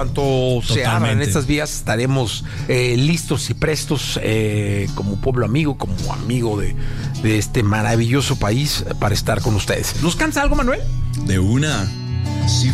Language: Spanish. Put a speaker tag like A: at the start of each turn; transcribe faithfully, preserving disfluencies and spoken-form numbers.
A: Cuanto se abran
B: Totalmente.
A: estas vías, estaremos eh, listos y prestos eh, como pueblo amigo, como amigo de, de este maravilloso país para estar con ustedes. ¿Nos cansa algo, Manuel?
B: De una.